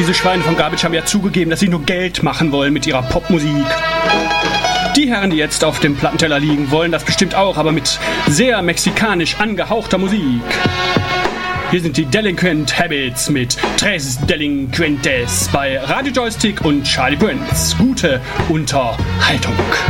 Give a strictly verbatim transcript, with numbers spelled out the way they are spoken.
diese Schweine von Garbage haben ja zugegeben, dass sie nur Geld machen wollen mit ihrer Popmusik. Die Herren, die jetzt auf dem Plattenteller liegen, wollen das bestimmt auch, aber mit sehr mexikanisch angehauchter Musik. Hier sind die Delinquent Habits mit Tres Delinquentes bei Radio Joystick und Charlie Prince. Gute Unterhaltung.